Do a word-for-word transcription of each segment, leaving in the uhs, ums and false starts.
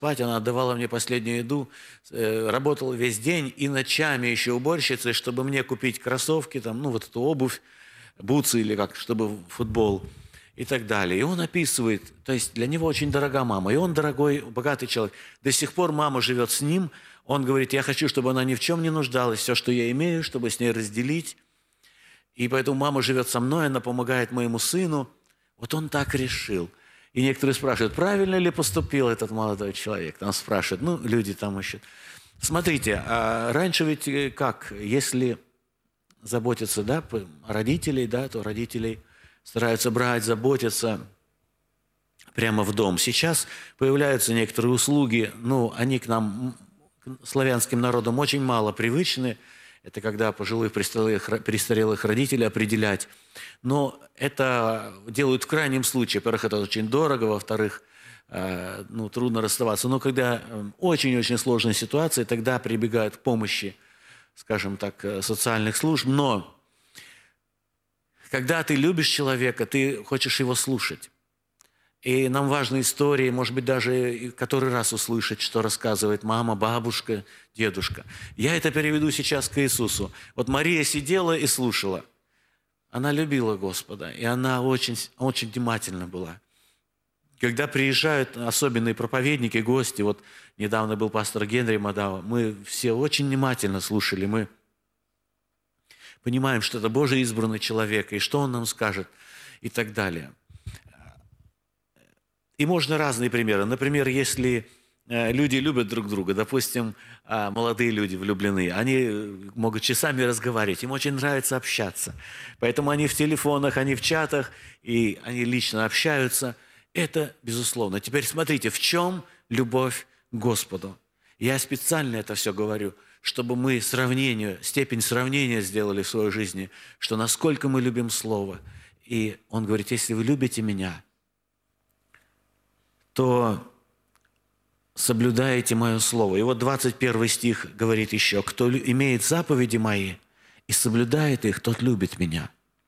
Она отдавала мне последнюю еду, э, работала весь день и ночами еще уборщицей, чтобы мне купить кроссовки, там, ну, вот эту обувь, бутсы или как, чтобы футбол и так далее. И он описывает, то есть для него очень дорога мама, и он дорогой, богатый человек. До сих пор мама живет с ним, он говорит, я хочу, чтобы она ни в чем не нуждалась, все, что я имею, чтобы с ней разделить. И поэтому мама живет со мной, она помогает моему сыну. Вот он так решил. И некоторые спрашивают, правильно ли поступил этот молодой человек? Там спрашивают, ну, люди там ищут. Смотрите, а раньше ведь как, если заботиться, да, о родителей, да, то родителей стараются брать, заботиться прямо в дом. Сейчас появляются некоторые услуги, ну, они к нам, к славянским народам, очень мало привычны. Это когда пожилых престарелых, престарелых родителей определять. Но это делают в крайнем случае. Во-первых, это очень дорого. Во-вторых, э, ну, трудно расставаться. Но когда очень-очень сложная ситуация, тогда прибегают к помощи, скажем так, социальных служб. Но когда ты любишь человека, ты хочешь его слушать. И нам важны истории, может быть, даже который раз услышать, что рассказывает мама, бабушка, дедушка. Я это переведу сейчас к Иисусу. Вот Мария сидела и слушала. Она любила Господа, и она очень, очень внимательна была. Когда приезжают особенные проповедники, гости, вот недавно был пастор Генри Мадава, мы все очень внимательно слушали, мы понимаем, что это Божий избранный человек, и что он нам скажет, и так далее. И можно разные примеры. Например, если люди любят друг друга, допустим, молодые люди влюблены, они могут часами разговаривать, им очень нравится общаться. Поэтому они в телефонах, они в чатах, и они лично общаются. Это безусловно. Теперь смотрите, в чем любовь к Господу? Я специально это все говорю, чтобы мы сравнение, степень сравнения сделали в своей жизни, что насколько мы любим Слово. И он говорит, если вы любите меня, то соблюдаете мое слово. И вот двадцать первый стих говорит еще, кто имеет заповеди мои и соблюдает их, тот любит меня.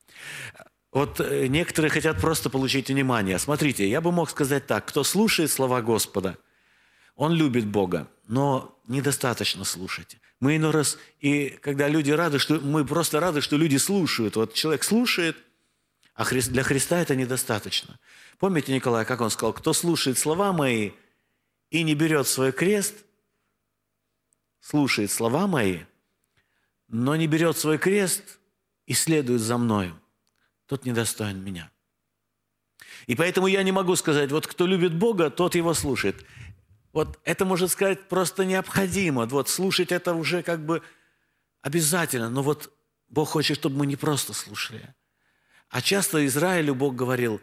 Вот некоторые хотят просто получить внимание. Смотрите, я бы мог сказать так, кто слушает слова Господа, он любит Бога, но недостаточно слушать. Мы иной раз, и когда люди рады, что мы просто рады, что люди слушают. Вот человек слушает, а для Христа это недостаточно. Помните, Николай, как он сказал, кто слушает слова мои и не берет свой крест, слушает слова мои, но не берет свой крест и следует за мною, тот недостоин меня. И поэтому я не могу сказать, вот кто любит Бога, тот его слушает. Вот это, можно сказать, просто необходимо. Вот слушать это уже как бы обязательно. Но вот Бог хочет, чтобы мы не просто слушали. А часто Израилю Бог говорил,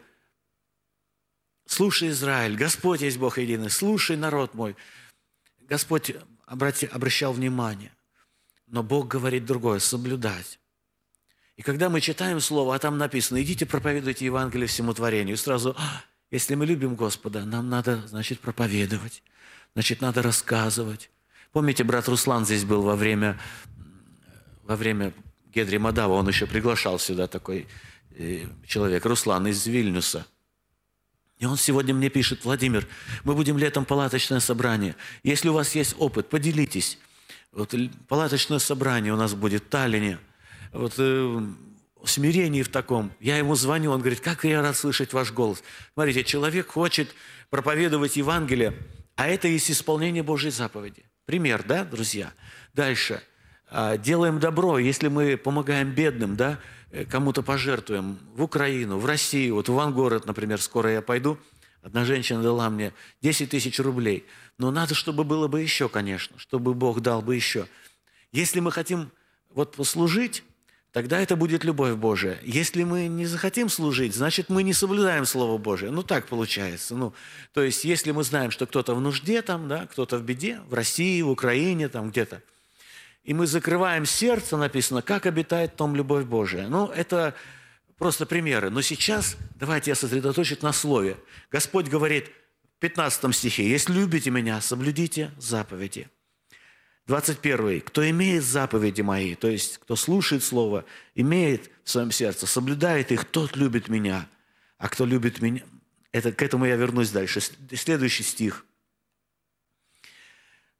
слушай, Израиль, Господь есть Бог единый, слушай, народ мой. Господь обрати, обращал внимание. Но Бог говорит другое, соблюдать. И когда мы читаем Слово, а там написано, идите проповедуйте Евангелие всему творению, сразу, если мы любим Господа, нам надо, значит, проповедовать, значит, надо рассказывать. Помните, брат Руслан здесь был во время, во время Генри Мадава, он еще приглашал сюда такой э, человек, Руслан из Вильнюса. И он сегодня мне пишет, Владимир, мы будем летом палаточное собрание. Если у вас есть опыт, поделитесь. Вот палаточное собрание у нас будет в Таллине. Вот э, смирении в таком. Я ему звоню, он говорит, как я рад слышать ваш голос. Смотрите, человек хочет проповедовать Евангелие, а это есть исполнение Божьей заповеди. Пример, да, друзья? Дальше. Делаем добро, если мы помогаем бедным, да, кому-то пожертвуем в Украину, в Россию, вот в Ивангород, например, скоро я пойду, одна женщина дала мне десять тысяч рублей, но надо, чтобы было бы еще, конечно, чтобы Бог дал бы еще. Если мы хотим вот послужить, тогда это будет любовь Божия. Если мы не захотим служить, значит, мы не соблюдаем Слово Божие. Ну, так получается. Ну, то есть, если мы знаем, что кто-то в нужде, там, да, кто-то в беде, в России, в Украине, там где-то, и мы закрываем сердце, написано, как обитает в том любовь Божия. Ну, это просто примеры. Но сейчас давайте я сосредоточусь на Слове. Господь говорит в пятнадцатом стихе, «Если любите меня, соблюдите заповеди». двадцать первый. «Кто имеет заповеди мои», то есть кто слушает Слово, имеет в своем сердце, соблюдает их, тот любит меня. А кто любит меня, это, к этому я вернусь дальше. Следующий стих.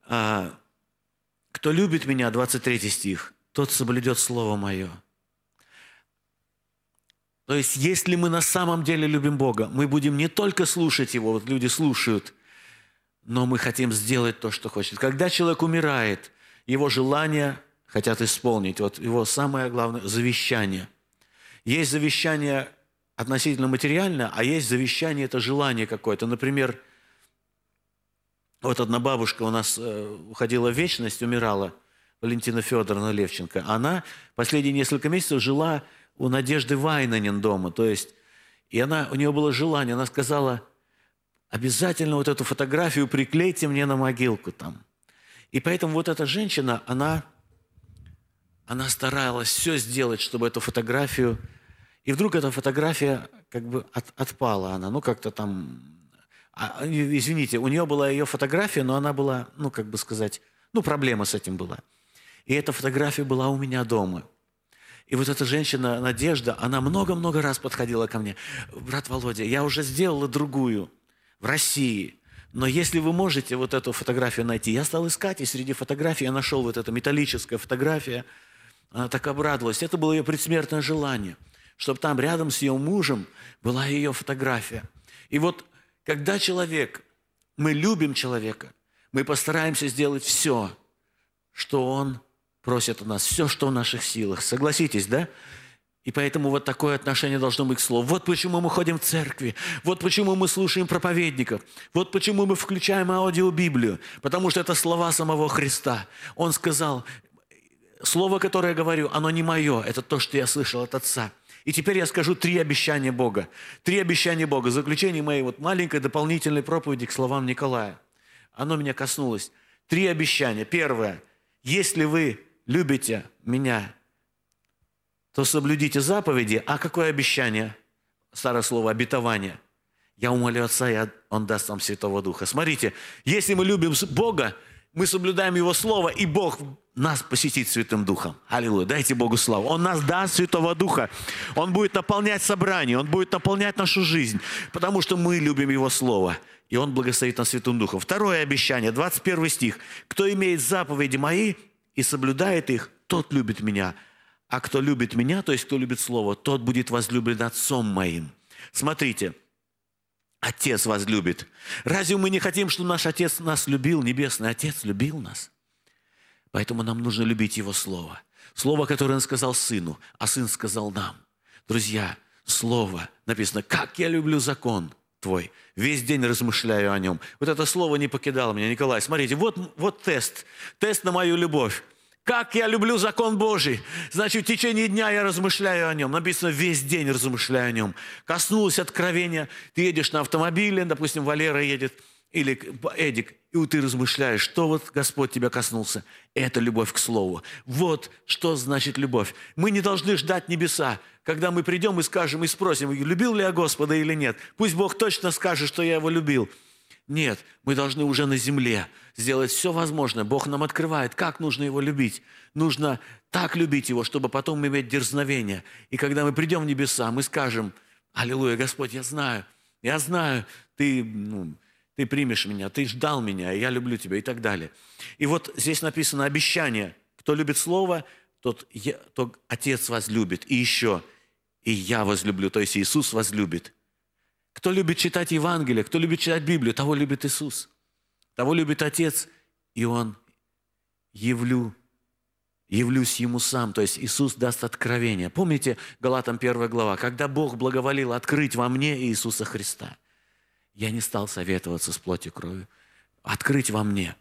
А, «Кто любит меня», двадцать третий стих, «тот соблюдет слово мое». То есть, если мы на самом деле любим Бога, мы будем не только слушать Его, вот люди слушают, но мы хотим сделать то, что хочет. Когда человек умирает, его желания хотят исполнить. Вот его самое главное – завещание. Есть завещание относительно материальное, а есть завещание – это желание какое-то. Например, вот одна бабушка у нас уходила в вечность, умирала, Валентина Федоровна Левченко. Она последние несколько месяцев жила у Надежды Вайнанен дома. То есть, и она, у нее было желание, она сказала: обязательно вот эту фотографию приклейте мне на могилку там. И поэтому вот эта женщина, она, она старалась все сделать, чтобы эту фотографию... И вдруг эта фотография как бы от, отпала. Она, ну, как-то там... А, извините, у нее была ее фотография, но она была, ну, как бы сказать, ну, проблема с этим была. И эта фотография была у меня дома. И вот эта женщина, Надежда, она много-много раз подходила ко мне: брат Володя, я уже сделала другую в России, но если вы можете вот эту фотографию найти. Я стал искать, и среди фотографий я нашел вот эту металлическая фотография. Она так обрадовалась. Это было ее предсмертное желание, чтобы там рядом с ее мужем была ее фотография. И вот когда человек, мы любим человека, мы постараемся сделать все, что он просит у нас, все, что в наших силах. Согласитесь, да? И поэтому вот такое отношение должно быть к слову. Вот почему мы ходим в церкви, вот почему мы слушаем проповедников, вот почему мы включаем аудиобиблию, потому что это слова самого Христа. Он сказал: слово, которое я говорю, оно не мое, это то, что я слышал от Отца. И теперь я скажу три обещания Бога. Три обещания Бога. В заключение моей вот маленькой дополнительной проповеди к словам Николая. Оно меня коснулось. Три обещания. Первое. Если вы любите меня, то соблюдите заповеди. А какое обещание? Старое слово «обетование». Я умолю Отца, и Он даст вам Святого Духа. Смотрите, если мы любим Бога, мы соблюдаем Его Слово, и Бог нас посетит Святым Духом. Аллилуйя. Дайте Богу славу. Он нас даст Святого Духа. Он будет наполнять собрание, Он будет наполнять нашу жизнь, потому что мы любим Его Слово, и Он благословит нас Святым Духом. Второе обещание, двадцать первый стих. «Кто имеет заповеди мои и соблюдает их, тот любит меня. А кто любит меня, то есть кто любит Слово, тот будет возлюблен Отцом моим». Смотрите, Отец вас любит. Разве мы не хотим, чтобы наш Отец нас любил? Небесный Отец любил нас. Поэтому нам нужно любить Его Слово. Слово, которое Он сказал Сыну, а Сын сказал нам. Друзья, Слово написано: «Как я люблю закон Твой, весь день размышляю о нем». Вот это слово не покидало меня. Николай, смотрите, вот, вот тест. Тест на мою любовь. Как я люблю закон Божий. Значит, в течение дня я размышляю о нем. Написано: весь день размышляю о нем. Коснулось откровения. Ты едешь на автомобиле, допустим, Валера едет, или Эдик, и ты размышляешь, что вот Господь тебя коснулся. Это любовь к Слову. Вот что значит любовь. Мы не должны ждать небеса, когда мы придем и скажем, и спросим, любил ли я Господа или нет. Пусть Бог точно скажет, что я Его любил. Нет, мы должны уже на земле сделать все возможное. Бог нам открывает, как нужно Его любить. Нужно так любить Его, чтобы потом иметь дерзновение. И когда мы придем в небеса, мы скажем: аллилуйя, Господь, я знаю, я знаю, Ты, ну, Ты примешь меня, Ты ждал меня, и я люблю Тебя, и так далее. И вот здесь написано обещание. Кто любит Слово, тот, я, тот Отец вас любит. И еще, и я возлюблю, то есть Иисус возлюбит. Кто любит читать Евангелие, кто любит читать Библию, того любит Иисус. Того любит Отец, и Он явлю, явлюсь Ему сам. То есть Иисус даст откровение. Помните Галатам первая глава? Когда Бог благоволил открыть во мне Иисуса Христа, я не стал советоваться с плотью и кровью. Открыть во мне.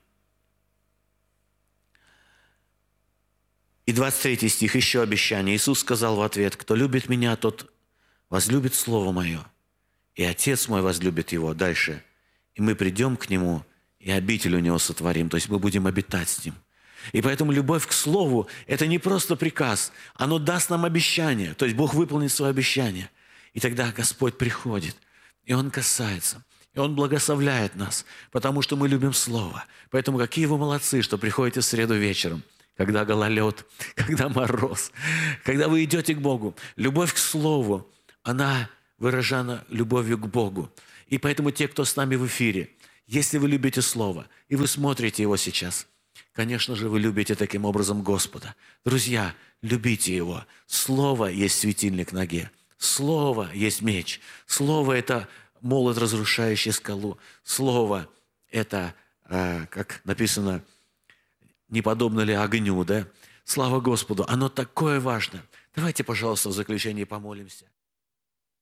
И двадцать третий стих, еще обещание. Иисус сказал в ответ: кто любит меня, тот возлюбит Слово Мое. И Отец мой возлюбит Его. Дальше. И мы придем к Нему, и обитель у Него сотворим. То есть мы будем обитать с Ним. И поэтому любовь к Слову – это не просто приказ. Оно даст нам обещание. То есть Бог выполнит свое обещание. И тогда Господь приходит, и Он касается, и Он благословляет нас, потому что мы любим Слово. Поэтому какие вы молодцы, что приходите в среду вечером, когда гололед, когда мороз, когда вы идете к Богу. Любовь к Слову, она выражена любовью к Богу. И поэтому те, кто с нами в эфире, Если вы любите Слово, и вы смотрите его сейчас, конечно же, вы любите таким образом Господа. Друзья, любите Его. Слово есть светильник ноге. Слово есть меч. Слово – это молот, разрушающий скалу. Слово – это, э, как написано, не подобно ли огню, да? Слава Господу, оно такое важно. Давайте, пожалуйста, в заключении помолимся.